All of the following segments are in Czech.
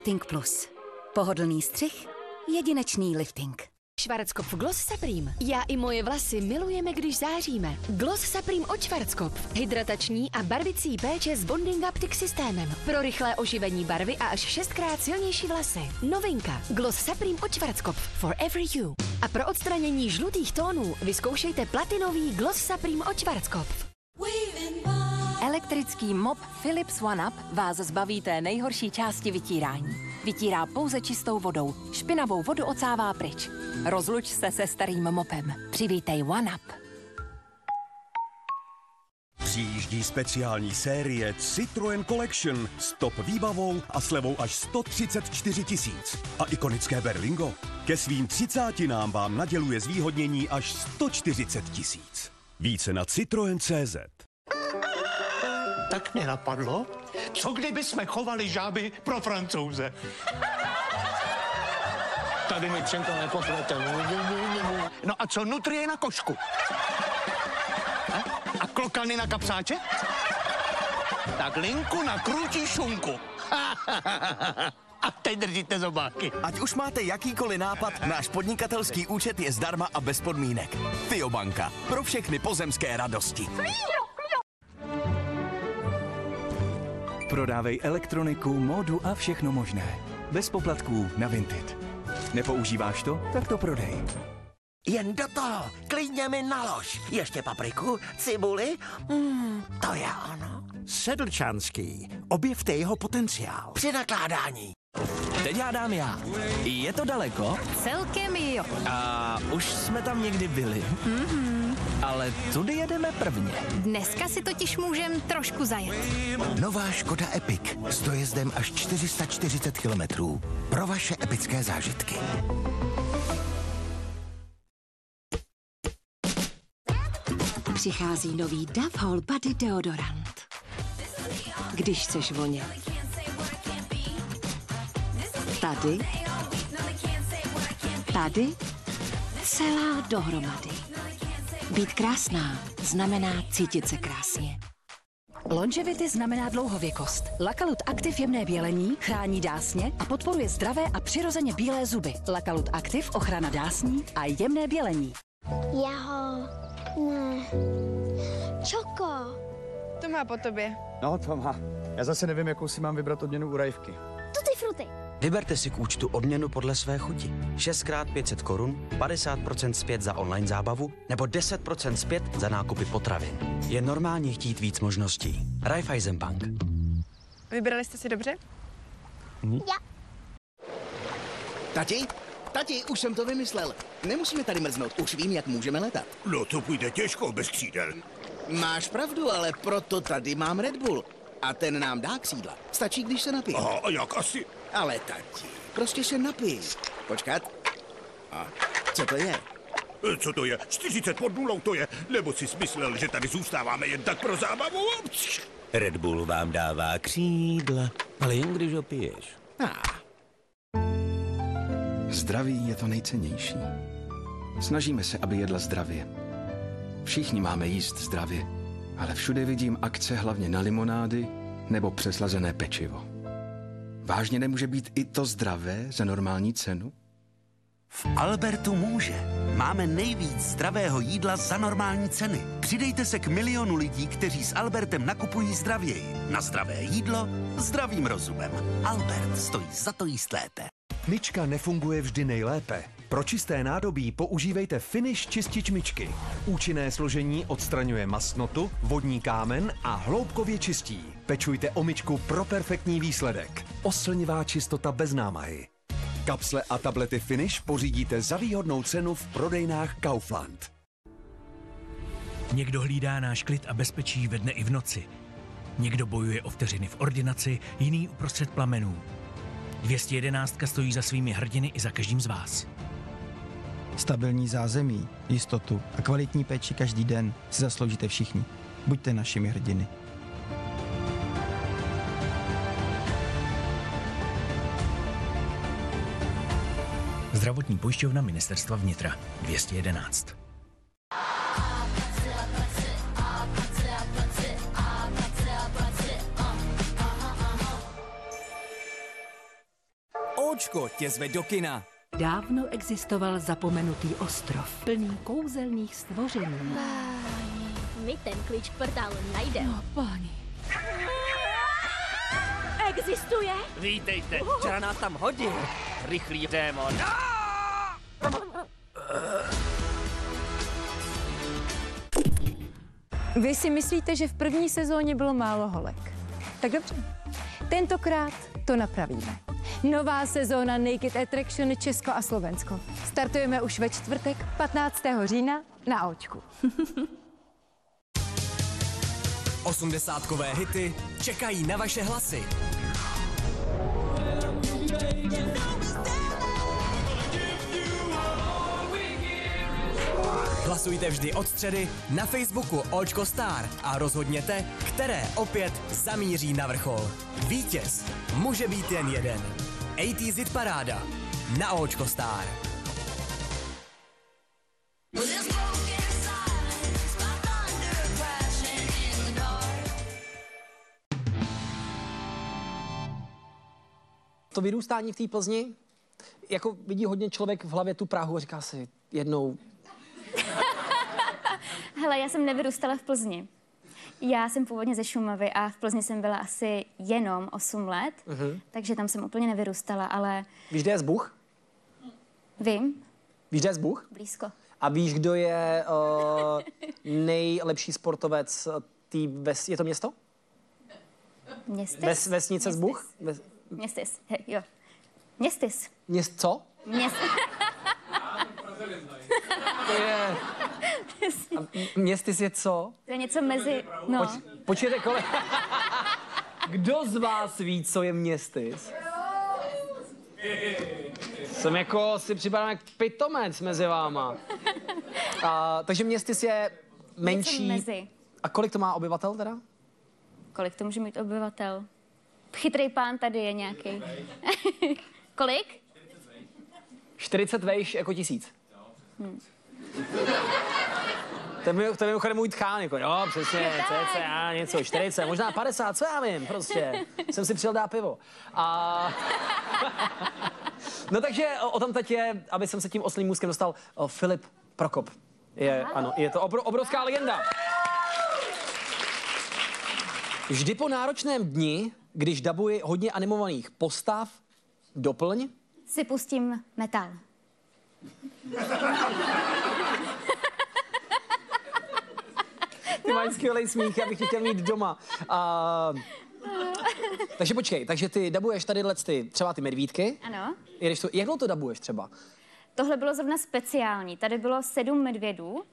Lifting Plus. Pohodlný střih, jedinečný lifting. Schwarzkopf Gloss Supreme. Já i moje vlasy milujeme, když záříme. Gloss Supreme od Schwarzkopf. Hydratační a barvicí péče s Bonding Optic systémem. Pro rychlé oživení barvy a až 6krát silnější vlasy. Novinka. Gloss Supreme od Schwarzkopf. For every you. A pro odstranění žlutých tónů vyzkoušejte platinový Gloss Supreme od Schwarzkopf. Elektrický mop Philips OneUp vás zbaví té nejhorší části vytírání. Vytírá pouze čistou vodou. Špinavou vodu ocává pryč. Rozluč se se starým mopem. Přivítej OneUp. Přijíždí speciální série Citroën Collection s top výbavou a slevou až 134 000. A ikonické Berlingo ke svým 30 vám naděluje zvýhodnění až 140 000. Více na Citroën.cz. Tak mě napadlo, co kdyby jsme chovali žáby pro Francouze? Tady mi Třenka nepoplete. No a co nutrie na košku? A klokany na kapsáče? Tak linku na krutí šunku. A teď držíte zobáky. Ať už máte jakýkoliv nápad, náš podnikatelský účet je zdarma a bez podmínek. Fiobanka. Pro všechny pozemské radosti. Prodávej elektroniku, módu a všechno možné. Bez poplatků na Vinted. Nepoužíváš to? Tak to prodej. Jen do toho, klidně mi nalož. Ještě papriku, cibuli, to je ono. Sedlčanský, objevte jeho potenciál. Při nakládání. Teď hádám já. Je to daleko? Celkem jo. A už jsme tam někdy byli. Ale tudy jedeme prvně. Dneska si totiž můžem trošku zajet. Nová Škoda Epic s dojezdem až 440 kilometrů. Pro vaše epické zážitky. Přichází nový Dove Whole Body deodorant. Když chceš vonět. Tady. Tady. Celá dohromady. Být krásná znamená cítit se krásně. Longevity znamená dlouhověkost. Lakalut Active jemné bělení chrání dásně a podporuje zdravé a přirozeně bílé zuby. Lakalut Active ochrana dásní a jemné bělení. Ne. Čoko. To má po tobě. No, to má. Já zase nevím, jakou si mám vybrat odměnu u Rajvky. Tutti frutti. Vyberte si k účtu odměnu podle své chuti. 6x 500 korun, 50% zpět za online zábavu nebo 10% zpět za nákupy potravin. Je normálně chtít víc možností. Raiffeisenbank. Vybrali jste si dobře? Já. Tati, už jsem to vymyslel. Nemusíme tady mrznout, už vím, jak můžeme letat. No to půjde těžko bez křídel. Máš pravdu, ale proto tady mám Red Bull. A ten nám dá křídla. Stačí, když se napijeme. Aha, a jak asi? Ale tati, prostě se napij. Počkat. A co to je? Co to je? 40 pod nulou to je? Nebo jsi smyslel, že tady zůstáváme jen tak pro zábavu? Red Bull vám dává křídla, ale jen když ho piješ. Zdraví je to nejcennější. Snažíme se, aby jedla zdravě. Všichni máme jíst zdravě, ale všude vidím akce hlavně na limonády nebo přeslazené pečivo. Vážně nemůže být i to zdravé za normální cenu? V Albertu může. Máme nejvíc zdravého jídla za normální ceny. Přidejte se k milionu lidí, kteří s Albertem nakupují zdravěji. Na zdravé jídlo zdravým rozumem. Albert stojí za to jíst lépe. Myčka nefunguje vždy nejlépe. Pro čisté nádobí používejte Finish čistič myčky. Účinné složení odstraňuje mastnotu, vodní kámen a hloubkově čistí. Pečujte o myčku pro perfektní výsledek. Oslnivá čistota bez námahy. Kapsle a tablety Finish pořídíte za výhodnou cenu v prodejnách Kaufland. Někdo hlídá náš klid a bezpečí ve dne i v noci. Někdo bojuje o vteřiny v ordinaci, jiný uprostřed plamenů. 211 stojí za svými hrdiny i za každým z vás. Stabilní zázemí, jistotu a kvalitní péči každý den si zasloužíte všichni. Buďte našimi hrdiny. Zdravotní pojišťovna Ministerstva vnitra 211. Óčko tě zve do kina. Dávno existoval zapomenutý ostrov, plný kouzelných stvoření. My ten klíč k portálu najdeme. No, páni. Existuje? Vítejte, včera nás tam hodil. Rychlý démon. Vy si myslíte, že v první sezóně bylo málo holek. Tak dobře. Tentokrát to napravíme. Nová sezóna Naked Attraction Česko a Slovensko. Startujeme už ve čtvrtek 15. října na Óčku. 80kové hity čekají na vaše hlasy. Hlasujte vždy od středy na Facebooku Óčko Star a rozhodněte, které opět zamíří na vrchol. Vítěz může být jen jeden. 80s Hit Paráda na Óčko Star. To vyrůstání v té Plzni, jako vidí hodně člověk v hlavě tu Prahu a říká si jednou... Hele, já jsem nevyrůstala v Plzni. Já jsem původně ze Šumavy a v Plzni jsem byla asi jenom 8 let, takže tam jsem úplně nevyrůstala, ale... Víš, kde je Zbuch? Vím. Víš, kde je Zbuch? Blízko. A víš, kdo je nejlepší sportovec je to město? Městys? Vesnice Zbuch? Městys, jo. Městys. Co? To je... Městys je co? To je něco mezi... No. Počkejte, Kdo z vás ví, co je Městys? Jsem jako si připadám jak pitomec mezi váma. Takže Městys je menší... Mezi. A kolik to má obyvatel teda? Kolik to může mít obyvatel? Chytrý pán tady je nějaký. Kolik? 40 vejš jako 1000. To je mimochodem můj tchán, jako, jo, přesně, cca, něco, 40, možná 50, co já vím, prostě. Jsem si přijel dát pivo. No takže o tom teď je, aby jsem se tím oslým můstkem dostal, Filip Prokop. Ano, je to obrovská legenda. Vždy po náročném dni, když dabuji hodně animovaných postav, doplň. Si pustím metal. Ty máš skvělej smích, já bych tě chtěl mít doma. Takže počkej, takže ty dabuješ tady třeba ty medvídky. Ano. Jak dlouho to dabuješ třeba? Tohle bylo zrovna speciální. Tady bylo 7 medvědů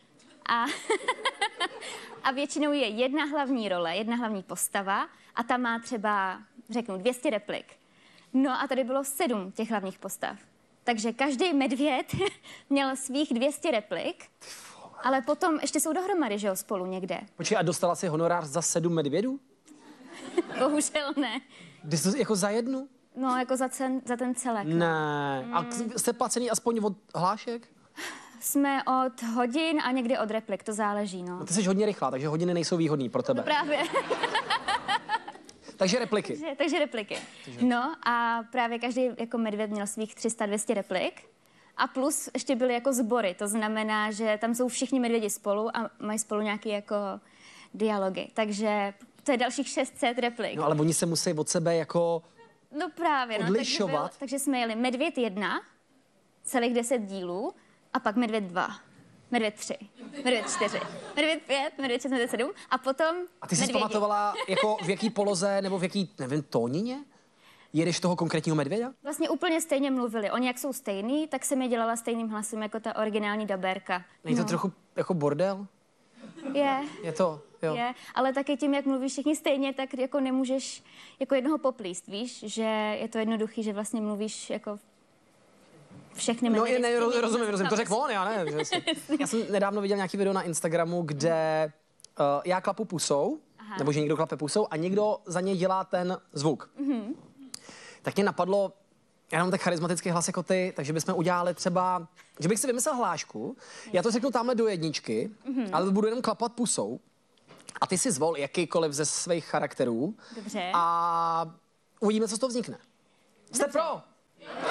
a většinou je jedna hlavní role, jedna hlavní postava a ta má třeba, řeknu, 200 replik. No a tady bylo 7 těch hlavních postav. Takže každý medvěd měl svých 200 replik, ale potom ještě jsou dohromady, že jo, spolu někde. Počkej, a dostala jsi honorář za 7 medvědů? Bohužel ne. Jako za jednu? No, jako za ten celek. Ne. A jste placený aspoň od hlášek? Jsme od hodin a někdy od replik, to záleží, no. Ty jsi hodně rychlá, takže hodiny nejsou výhodný pro tebe. No právě. Takže repliky. Takže repliky. No a právě každý jako medvěd měl svých 300-200 replik. A plus ještě byly jako sbory, to znamená, že tam jsou všichni medvědi spolu a mají spolu nějaké jako dialogy. Takže to je dalších 600 replik. No ale oni se musí od sebe jako no právě, odlišovat. Takže jsme jeli Medvěd 1, celých 10 dílů, a pak Medvěd 2, Medvěd 3, Medvěd 4, Medvěd 5, Medvěd 6, Medvěd 7 a potom A ty jsi pamatovala jako v jaký poloze nebo v jaký, nevím, tónině? Jedeš toho konkrétního medvěda? Vlastně úplně stejně mluvili. Oni jak jsou stejný, tak jsem je dělala stejným hlasem jako ta originální dabérka. Není to trochu jako bordel? Je. Je to, jo. Je, ale taky tím, jak mluví všichni stejně, tak jako nemůžeš jako jednoho poplíst, víš? Že je to jednoduchý, že vlastně mluvíš jako všechny medvědy. No, rozumím, to řekl on, já ne. Já jsem nedávno viděl nějaký video na Instagramu, kde já klapu pusou, nebo že někdo klape pusou a někdo za něj dělá ten zvuk. Tak mě napadlo, já mám tak charismatický hlas jako ty, takže bychom udělali třeba, že bych si vymyslel hlášku, já to řeknu tamhle do jedničky, ale budu jenom klapat pusou a ty si zvol jakýkoliv ze svých charakterů. Dobře. A uvidíme, co z toho vznikne. Jste pro?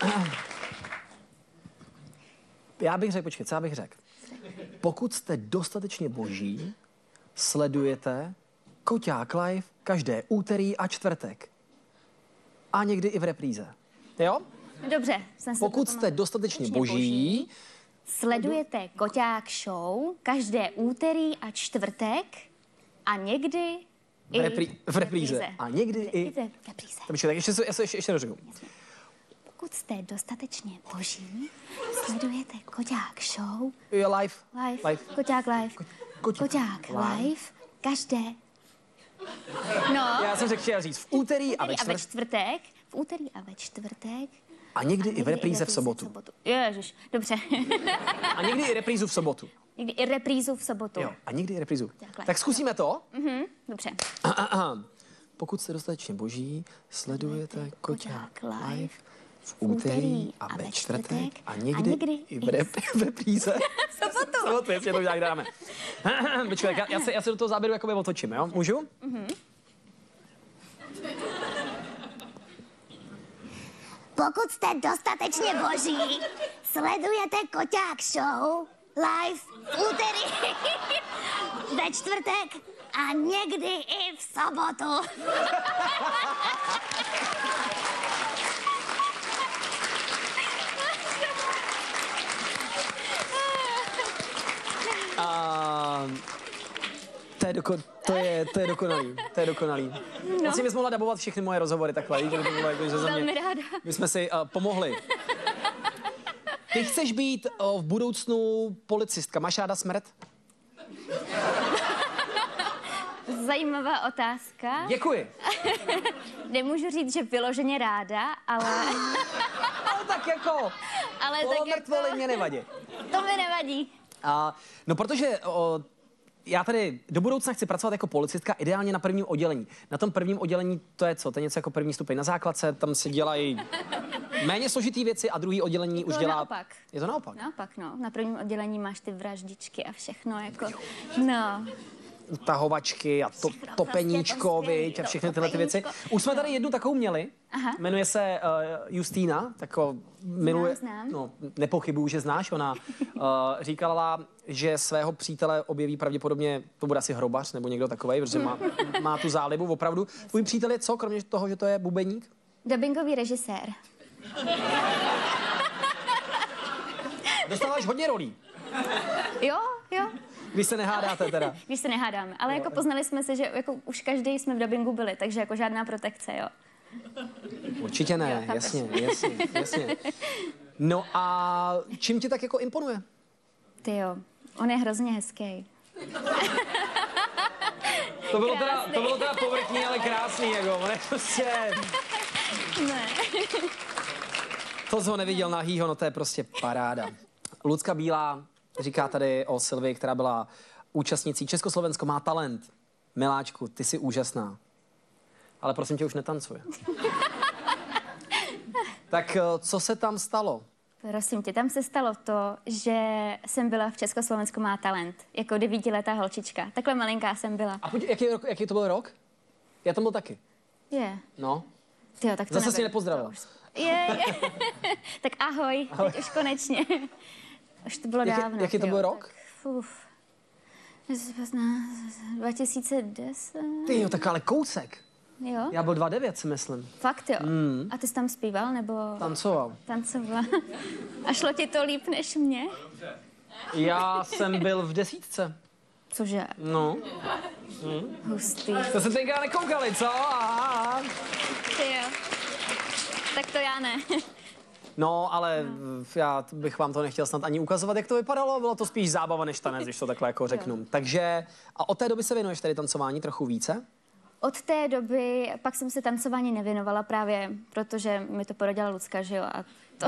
Já bych řekl, počkej, co já bych řekl? Pokud jste dostatečně boží, sledujete Koťák live každé úterý a čtvrtek. A někdy i v repríze. Jo? Dobře, jsem si Pokud jste dostatečně boží, sledujete Koťák show každé úterý a čtvrtek a někdy v repríze. A někdy i v repríze. Tak ještě dořeknu. Pokud jste dostatečně boží, sledujete Koťák show. Je live. Koťák live. Koťák live. Každé. No. Já jsem chtěl říct v úterý a ve čtvrtek. V úterý a ve čtvrtek. A někdy i v repríze v sobotu. Ježiš, dobře. A někdy i reprízu v sobotu. Někdy i reprízu v sobotu. Jo, a někdy i reprízu. Tak zkusíme to. Dobře. Pokud jste dostatečně boží, sledujete Koťák live v úterý a ve čtvrtek a někdy i v repríze. Sobotu, jestli to nějak dáme. Počkej, já se do toho záběru jakoby otočím, jo? Můžu? Pokud jste dostatečně boží, sledujete Koťák show live v úterý ve čtvrtek a někdy i v sobotu. To je dokonalý. No. Asi bys mohla dabovat všechny moje rozhovory takhle, že by to bylo jako, že za mě. Velmi ráda. My jsme si pomohli. Ty chceš být v budoucnu policistka. Máš ráda smrt? Zajímavá otázka. Děkuji. Nemůžu říct, že vyloženě ráda, ale... ale tak jako... Polomrtvoli mě nevadí. To mi nevadí. No protože... Já tady do budoucna chci pracovat jako policistka, ideálně na prvním oddělení. Na tom prvním oddělení to je co? To je něco jako první stupeň na základce, tam se dělají méně složitý věci a druhý oddělení už dělá... Naopak. Je to naopak? Naopak, no. Na prvním oddělení máš ty vraždičky a všechno jako... No. Utahovačky a topeníčko, viď, a všechny tyhle ty věci. Už jsme tady jednu takovou měli. Aha. Jmenuje se Justína, tako miluje, znám. No, nepochybuju, že znáš. Ona říkala, že svého přítele objeví pravděpodobně, to bude asi hrobař nebo někdo takovej, protože má tu zálibu opravdu. Tvůj přítel je co, kromě toho, že to je bubeník? Dabingový režisér. Dostáváš hodně rolí. Jo. Když se nehádáte teda. Když se nehádáme, ale jako poznali jsme se, že jako už každý jsme v dabingu byli, takže jako žádná protekce, jo. Určitě ne, jo, jasně. No a čím ti tak jako imponuje? Ty jo, on je hrozně hezký. To bylo teda povrchní, ale krásný, jako, on je prostě... Ne. To, co ho neviděl nahýho, no to je prostě paráda. Lucka Bílá říká tady o Sylvii, která byla účastnicí Československo má talent. Miláčku, ty jsi úžasná. Ale prosím tě, už netancuje. Tak co se tam stalo? Prosím tě, tam se stalo to, že jsem byla v Československu má talent. Jako 9letá holčička. Takhle malinká jsem byla. A jaký to byl rok? Já tam byl taky. Je. No. Tyjo, tak to zase si nepozdravila. Je. Tak ahoj, teď už konečně. Už to bylo dávno. Jaký to byl rok? 2010. Tyjo, tak ale kousek. Jo? Já byl 2,9, si myslím. Fakt jo? A ty jsi tam zpíval, nebo... Tancoval. A šlo ti to líp než mě? Já jsem byl v 10. Cože? No. Hustý. To se tenkrát nekoukali, co? Ty jo. Tak to já ne. No, ale já bych vám to nechtěl snad ani ukazovat, jak to vypadalo. Bylo to spíš zábava než tanec, když to takhle jako řeknu. Jo. Takže, a od té doby se věnuješ tady tancování trochu více? Od té doby, pak jsem se tancování nevěnovala právě, protože mi to poradila Lucka, že jo, a to...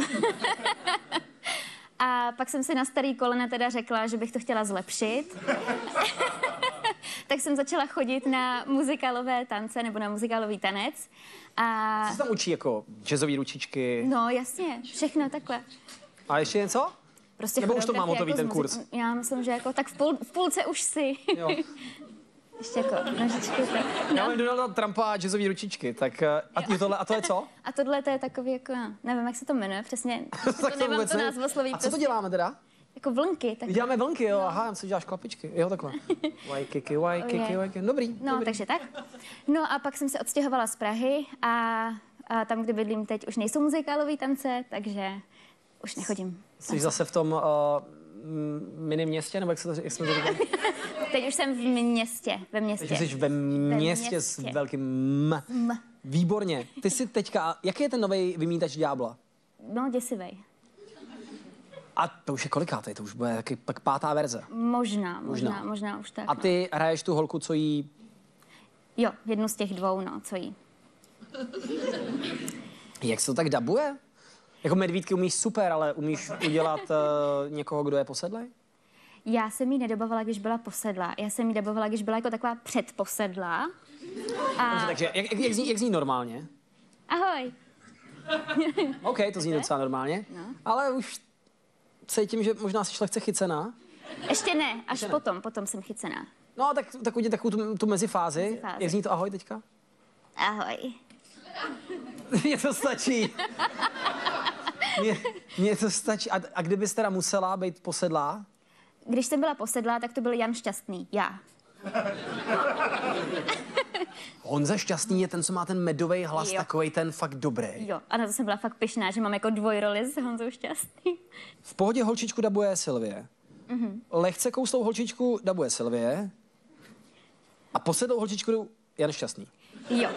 A pak jsem si na starý kolena teda řekla, že bych to chtěla zlepšit. Tak jsem začala chodit na muzikálové tance nebo na muzikálový tanec. A... Co se tam učí, jako jazzový ručičky? No jasně, všechno takhle. A ještě něco? Prostě nebo už to mám hotový jako ten kurz? Já myslím, že jako tak v půlce už si. Jo. Ještě jako nožičky. Já mám Donalda Trumpa a jazzový ručičky, tak a to je co? A tohle to je takový jako, nevím, jak se to jmenuje, přesně. Tak to vůbec ne. A co to děláme teda? Jako vlnky. Tak... Děláme vlnky, jo, aha, já si děláš klapičky, jo, takhle. Wajkiki, dobrý. No, dobrý. Takže tak. No a pak jsem se odstěhovala z Prahy a tam, kde bydlím teď, už nejsou muzikálové tance, takže už nechodím. Jsi zase v tom mini městě, nebo jak jsme to říkali? Teď už jsem v městě, ve městě. Teď jsi ve městě s velkým M. Výborně. Ty jsi teďka, jaký je ten nový vymítač ďábla? No, děsivej. A to už je kolikátej? To už bude taky pak 5. verze. Možná už tak. A ty hraješ tu holku, co jí... Jo, jednu z těch 2, no, co jí. Jak se to tak dabuje? Jako medvídky umíš super, ale umíš udělat někoho, kdo je posedlej? Já jsem jí nedabovala, když byla posedlá. Já jsem jí dabovala, když byla jako taková předposedlá. A... Takže jak zní normálně? Ahoj. OK, to zní docela normálně. No. Ale už cítím, že možná jsi lehce chycená. Ještě ne, až potom jsem chycená. No, tak udělej takovou tu mezifázi. Jak zní to ahoj teďka? Ahoj. Mně to stačí. Mně to stačí. A kdybys teda musela být posedlá? Když jsem byla posedlá, tak to byl Jan Šťastný, já. Honza Šťastný je ten, co má ten medový hlas, takovej ten fakt dobrý. Jo, a na to jsem byla fakt pyšná, že mám jako dvojroli s Honzou Šťastný. V pohodě holčičku dabuje Sylvie. Lehce kouslou holčičku dabuje Sylvie. A posedlou holčičku Jan Šťastný. Jo.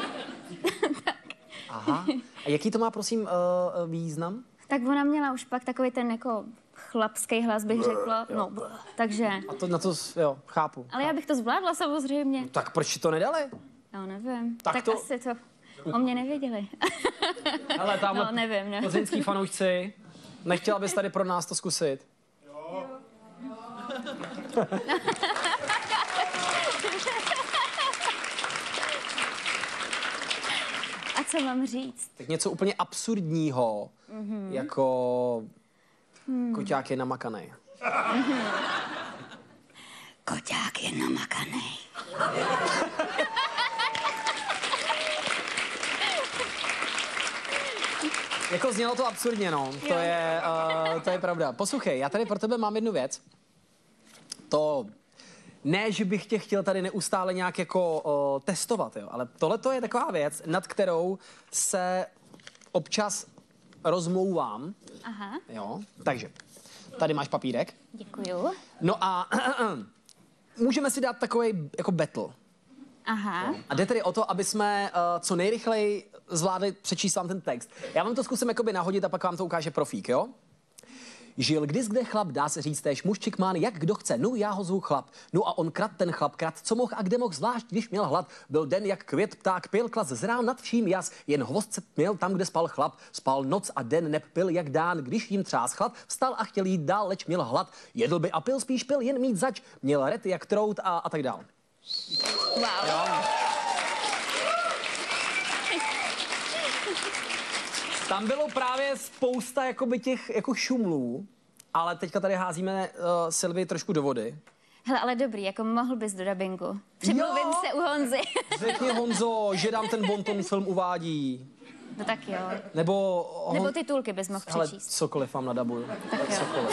Aha. A jaký to má, prosím, význam? Tak ona měla už pak takový ten jako chlapský hlas, bych řekla. No, takže... A na to, jo, chápu. Ale já bych to zvládla samozřejmě. No, tak proč to nedali? No, nevím. Tak to... asi to o mě nevěděli. Ale tamhle no, nevím. plzeňský fanoušci, nechtěla bys tady pro nás to zkusit? Jo. A co mám říct? Tak něco úplně absurdního, jako koťák je namakanej. Koťák je namakanej. Jako znělo to absurdně, no. To je pravda. Poslouchej, já tady pro tebe mám jednu věc. To ne, že bych tě chtěl tady neustále nějak jako testovat, jo, ale tohle je taková věc, nad kterou se občas rozmlouvám. Aha. Jo, takže tady máš papírek. Děkuju. No a můžeme si dát takový jako battle. Aha. A jde tedy o to, aby jsme co nejrychleji zvládli přečíst vám ten text. Já vám to zkusím jakoby nahodit a pak vám to ukáže profík, jo? Žil kdys kde chlap, dá se říct též mužčik mán, jak kdo chce, no já ho zvu chlap. No a on ten chlap krat, co mohl a kde mohl, zvlášť když měl hlad. Byl den jak květ pták, pil klas, zrál nad vším jas, jen hvozce měl tam, kde spal chlap. Spal noc a den, neb pil jak dán, když jim třás chlad, vstal a chtěl jít dál, leč měl hlad. Jedl by a pil, spíš pil, jen mít zač, měl red jak trout a tak dál. Wow. Jo. Tam bylo právě spousta jakoby těch jako šumlů, ale teďka tady házíme Sylvii trošku do vody. Hele, ale dobrý, jako mohl bys do dabingu. Přimluvím se u Honzy. Řekni Honzo, že dám ten bonton film uvádí. No tak jo. Nebo titulky bys mohl hele, přečíst. cokoliv vám nadabuju. Tak jo. Cokoliv.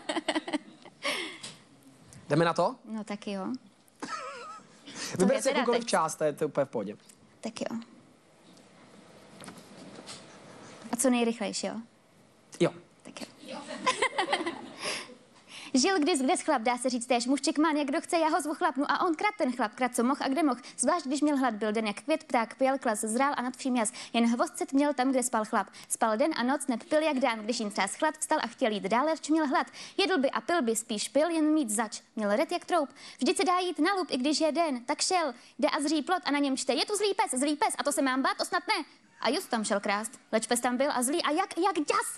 Jdeme na to? No tak jo. Vyber si jakoukoliv část, to je úplně v pohodě. Tak jo. A co nejrychlejší, jo? Jo. Tak jo. Žil kdys kde chlap, dá se říct též mužčik mán, jak kdo chce, já ho zvu chlap. No a on ten chlap, co mohl a kde mohl. Zvlášť když měl hlad, byl den jak květ pták, pil klas, zrál a nad vším jas. Jen hvozcet měl tam, kde spal chlap. Spal den a noc, neb pil jak dán, když jim třás chlad, vstal a chtěl jít dále, č měl hlad. Jedl by a pil by, spíš pil, jen mít zač. Měl red jak troup. Vždyť se dá jít na lup, i když je den. Tak šel, jde a zří plot a na něm čte. Je tu zlý pes, a to se mám bát, to snad ne. A just tam šel krást. Leč pes tam byl a zlý a jak ďas.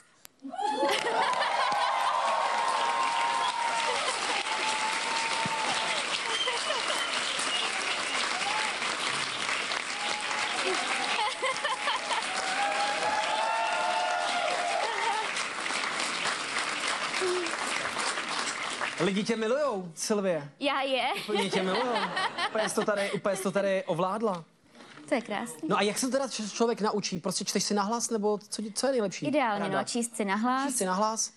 Lidi tě milujou, Sylvie. Já je. Úplně tě milujou. Úplně jsi to tady ovládla. To je krásný. No a jak se teda člověk naučí? Prostě čteš si nahlas, nebo co je nejlepší? Ideálně, no, číst si nahlas. Číst si nahlas.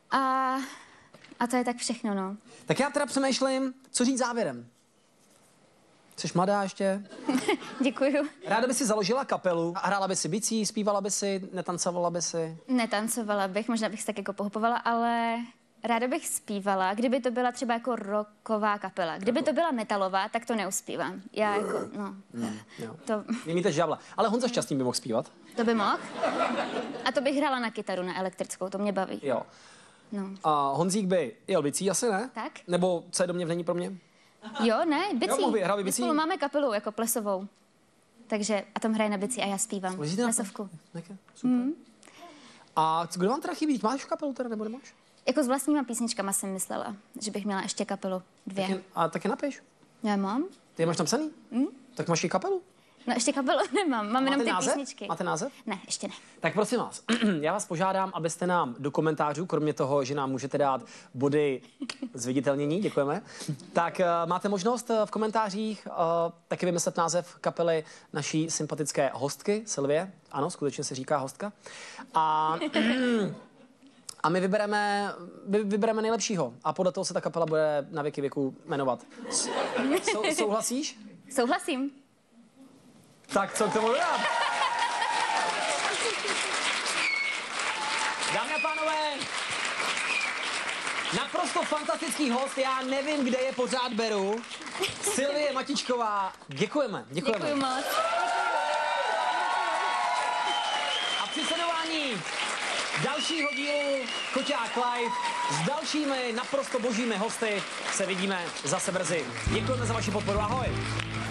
A to je tak všechno, no. Tak já teda přemýšlím, co říct závěrem. Jsi mladá ještě? Děkuju. Ráda by si založila kapelu, hrála by si bicí, zpívala by si, netancovala by si? Netancovala bych, možná bych se tak jako pohupovala, ale ráda bych zpívala, kdyby to byla třeba jako rocková kapela. Kdyby to byla metalová, tak to neuspívám. Já jako, no. To... Vymíte žabla. Ale Honza Šťastný by mohl zpívat. To by mohl. A to bych hrála na kytaru, na elektrickou, to mě baví. Jo. No. A Honzík by jel bicí, asi ne? Tak. Nebo co je do mě není pro mě? Jo, ne, bicí. Jo, hrál by bicí. My spolu máme kapelu jako plesovou. Takže a tam hraje na bicí a já zpívám. Plesovku. Super. A kdo vám teda chybí? Máš kapelu teda, nebo nemáš? Jako s vlastníma písničkama jsem myslela, že bych měla ještě kapelu 2. Taky napiš? Já mám. Ty je máš napsaný? Tak máš i kapelu? No ještě kapelu nemám, mám jenom ty písničky. Máte název? Ne, ještě ne. Tak prosím vás, já vás požádám, abyste nám do komentářů, kromě toho, že nám můžete dát body zviditelnění, děkujeme, tak máte možnost v komentářích taky vymyslet název kapely naší sympatické hostky, Sylvie. Ano, skutečně se říká hostka. A my vybereme nejlepšího. A podle toho se ta kapela bude na věky věku jmenovat. Souhlasíš? Souhlasím. Tak co k tomu dodám? Dámy a pánové, naprosto fantastický host, já nevím, kde je pořád beru. Sylvie Matičková, děkujeme. Děkuji moc. A při sledování dalšího dílu Koťák Live s dalšími naprosto božími hosty se vidíme zase brzy. Děkujeme za vaši podporu, ahoj.